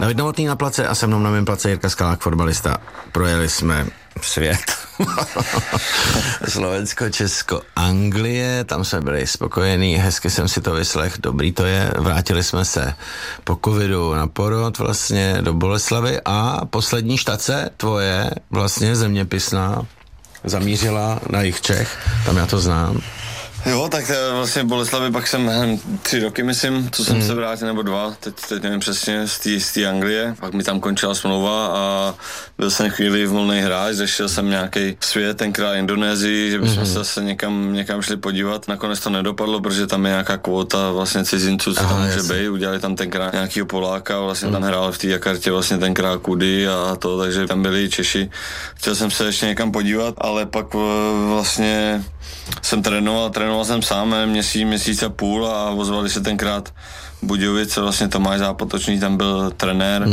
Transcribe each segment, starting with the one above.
David Novotný na place a se mnou na mém place Jirka Skalák, fotbalista. Projeli jsme svět. Slovensko, Česko, Anglie, tam jsme byli spokojení, hezky jsem si to vyslech, dobrý to je. Vrátili jsme se po covidu na porod vlastně do Boleslavy a poslední štace tvoje, vlastně zeměpisná, zamířila na jih Čech, tam já to znám. Jo, tak vlastně v Boleslavi pak jsem 3 roky, myslím, co jsem se vrátil, nebo 2, teď nevím přesně, z té Anglie. Pak mi tam končila smlouva a byl jsem chvíli volný hráč, řešil jsem nějaký svět, tenkrát Indonésii, že bychom se zase někam šli podívat. Nakonec to nedopadlo, protože tam je nějaká kvóta vlastně cizinců, co tam může být. Udělali tam tenkrát nějakýho Poláka, vlastně tam hrál v té Jakartě vlastně tenkrát Kudy a to, takže tam byli Češi. Chtěl jsem se ještě někam podívat, ale pak vlastně jsem trénoval jsem sám měsíc a půl a ozvali se tenkrát Budějovice, vlastně Tomáš Zápotočný tam byl trenér.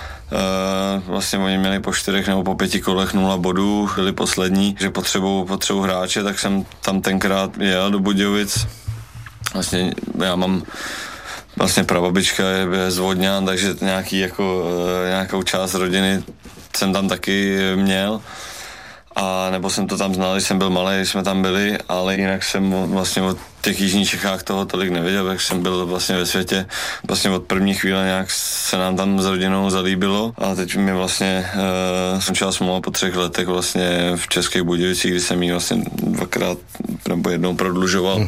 Vlastně oni měli po 4 nebo po 5 kolech 0 bodů, byli poslední, že potřebují hráče, tak jsem tam tenkrát jel do Budějovic. Vlastně já mám vlastně prababička je z Vodňan, takže nějakou část rodiny jsem tam taky měl. A nebo jsem to tam znal, když jsem byl malý, když jsme tam byli, ale jinak jsem vlastně od těch jižních Čechách toho tolik nevěděl, jak jsem byl vlastně ve světě. Vlastně od první chvíle nějak se nám tam s rodinou zalíbilo a teď mi vlastně skončila smlouva po 3 letech vlastně v Českých Budějovicích, kdy jsem ji vlastně 2krát nebo jednou prodlužoval.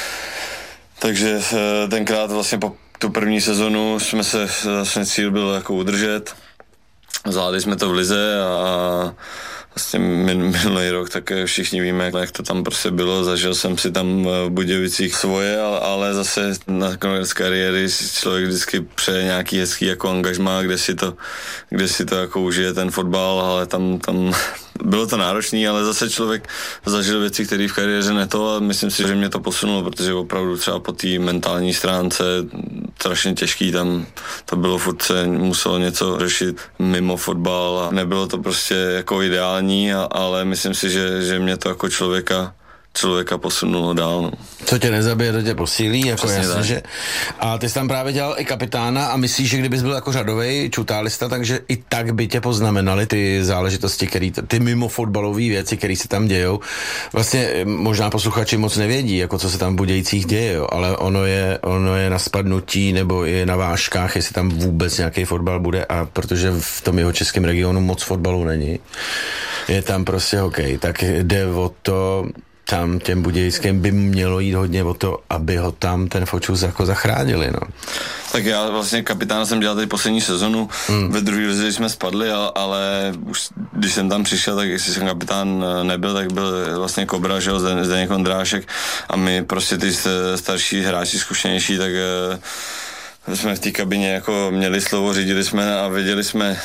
Takže tenkrát vlastně po tu první sezonu jsme se vlastně cíl byl jako udržet. Zvládli jsme to v lize a vlastně minulý rok, tak všichni víme, jak to tam prostě bylo, zažil jsem si tam v Budějovicích svoje, ale zase na konec kariéry člověk vždycky přeje nějaký hezký jako angažmá, kde si to jako užije ten fotbal, ale tam bylo to náročný, ale zase člověk zažil věci, které v kariéře neto a myslím si, že mě to posunulo, protože opravdu třeba po té mentální stránce strašně těžký, tam to bylo furt se muselo něco řešit mimo fotbal a nebylo to prostě jako ideální, ale myslím si, že mě to jako člověka posunulo dál. No. Co tě nezabije, to tě posílí, jako přesně jasně, tak. že? A ty jsi tam právě dělal i kapitána a myslíš, že kdybys byl jako řadovej čutálista, takže i tak by tě poznamenaly ty záležitosti, ty mimo fotbalové věci, které se tam dějou. Vlastně možná posluchači moc nevědí, jako co se tam v Budějcích děje, jo, ale ono je na spadnutí nebo je na vážkách, jestli tam vůbec nějaký fotbal bude a protože v tom jeho českém regionu moc fotbalu není, je tam prostě hokej, tak jde o to, tam těm budějickým by mělo jít hodně o to, aby ho tam ten Fočus jako zachránili, no. Tak já vlastně kapitána jsem dělal teď poslední sezonu, ve druhé lize jsme spadli, ale už když jsem tam přišel, tak jestli jsem kapitán nebyl, tak byl vlastně Kobra, že jo, Zdeněk Ondrášek a my prostě ty starší hráči, zkušenější, tak jsme v té kabině jako měli slovo, řídili jsme a věděli jsme,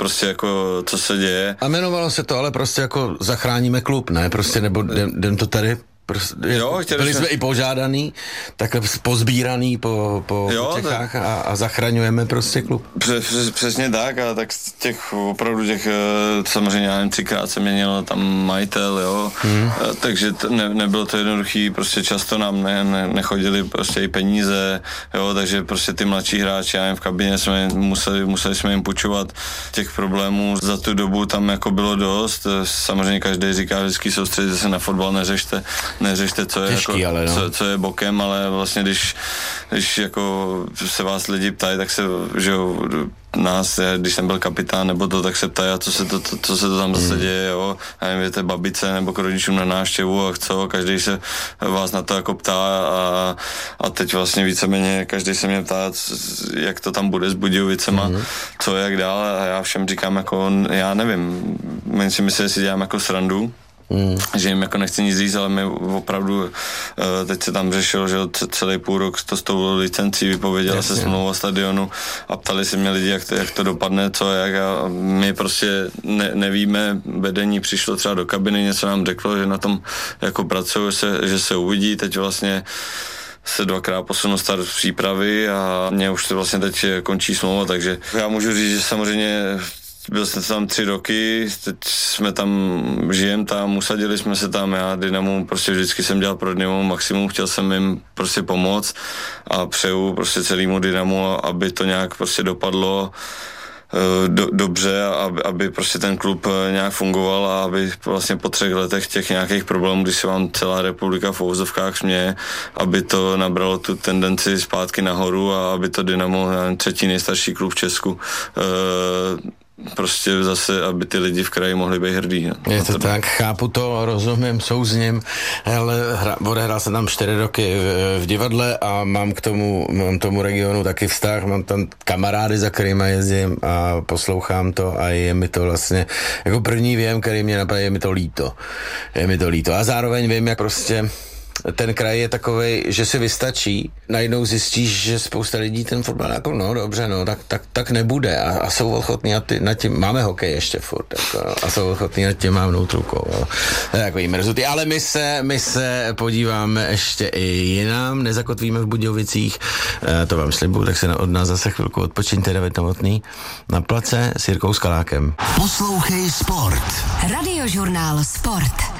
co se děje. A jmenovalo se to ale prostě jako zachráníme klub, ne? Prostě nebo jdem to tady. Jo, byli jsme i požádaný, takhle pozbíraný po Čechách a zachraňujeme prostě klub. Přesně tak a tak opravdu samozřejmě já nevím, 3krát se měnil tam majitel, jo, takže nebylo to jednoduchý, prostě často nám nechodili prostě i peníze, jo, takže prostě ty mladší hráči, já nevím, v kabině jsme museli jsme jim půjčovat, těch problémů za tu dobu tam jako bylo dost, samozřejmě každý říká vždycky soustředit se na fotbal, neřešte, co je, těžký, jako, ale no. co je bokem, ale vlastně když jako se vás lidi ptají, tak se, že jo, nás, když jsem byl kapitán nebo to, tak se ptají, a co se to tam zase děje, jo, a nevím, jdete babice nebo k rodičům na návštěvu a co, každý se vás na to jako ptá a teď vlastně víceméně každý se mě ptá, jak to tam bude s Budějovicema, co jak dál a já všem říkám jako, já nevím, my si myslím, že si dělám jako srandu, že jim jako nechci nic říct, ale my opravdu teď se tam řešilo, že celý půl rok to s tou licencí vypověděla se smlouva stadionu a ptali se mě lidi, jak to dopadne, co jak a my prostě nevíme, vedení přišlo třeba do kabiny, něco nám řeklo, že na tom jako pracují, že se uvidí, teď vlastně se 2krát posunu start v přípravy a mě už to vlastně teď končí smlouva, takže já můžu říct, že samozřejmě byl jsem tam 3 roky, teď jsme tam, žijeme tam, usadili jsme se tam, já Dynamu, prostě vždycky jsem dělal pro Dynamu maximum, chtěl jsem jim prostě pomoct a přeju prostě celému Dynamu, aby to nějak prostě dopadlo dobře, aby prostě ten klub nějak fungoval a aby vlastně po 3 letech těch nějakých problémů, když se vám celá republika v uvozovkách směje, aby to nabralo tu tendenci zpátky nahoru a aby to Dynamo, 3. nejstarší klub v Česku, prostě zase, aby ty lidi v kraji mohli být hrdí. Je to tak, chápu to, rozumím, souzním, ale odehrál jsem tam 4 roky v divadle a mám tomu regionu taky vztah, mám tam kamarády, za kterýma jezdím a poslouchám to a je mi to vlastně, jako první věm, který mě napadá, je mi to líto. A zároveň vím, jak prostě ten kraj je takovej, že si vystačí, najednou zjistíš, že spousta lidí ten fotbal jako, no dobře, no, tak nebude a jsou ochotní nad tím, máme hokej ještě furt, jako, a jsou ochotní nad tím mávnout rukou, jo. To je takový mrzutý, ale my se podíváme ještě i jinam, nezakotvíme v Budějovicích, to vám slibuju, tak se od nás zase chvilku odpočiňte, David Novotný, na place s Jirkou Skalákem. Poslouchej Sport. Radiožurnál Sport.